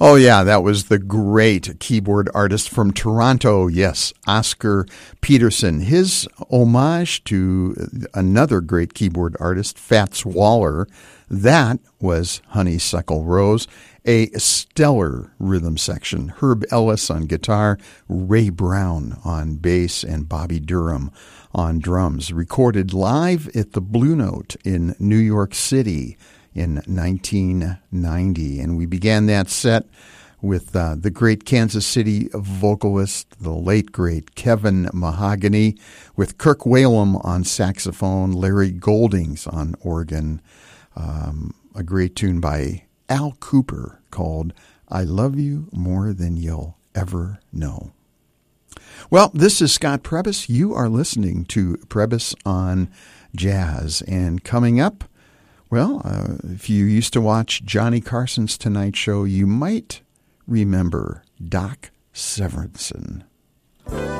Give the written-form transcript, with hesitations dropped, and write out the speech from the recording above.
Oh, yeah, that was the great keyboard artist from Toronto. Yes, Oscar Peterson. His homage to another great keyboard artist, Fats Waller, that was Honeysuckle Rose, a stellar rhythm section. Herb Ellis on guitar, Ray Brown on bass, and Bobby Durham on drums. Recorded live at the Blue Note in New York City in 1990. And we began that set with the great Kansas City vocalist, the late great Kevin Mahogany, with Kirk Whalum on saxophone, Larry Goldings on organ. A great tune by Al Cooper called I Love You More Than You'll Ever Know. Well, this is Scott Prebys. You are listening to Prebys on Jazz. And coming up, well, if you used to watch Johnny Carson's Tonight Show, you might remember Doc Severinsen.